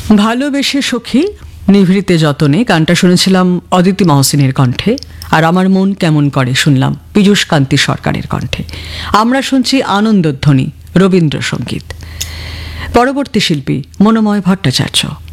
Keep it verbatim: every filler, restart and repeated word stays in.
ভালোবেসে সখী নিভৃতে যতনে গানটা শুনেছিলাম অদিতি মহসিনের কণ্ঠে, আর আমার মন কেমন করে শুনলাম পীযূষ কান্তি সরকারের কণ্ঠে। আমরা শুনছি আনন্দধ্বনি রবীন্দ্রসঙ্গীত। পরবর্তী শিল্পী মনোময় ভট্টাচার্য।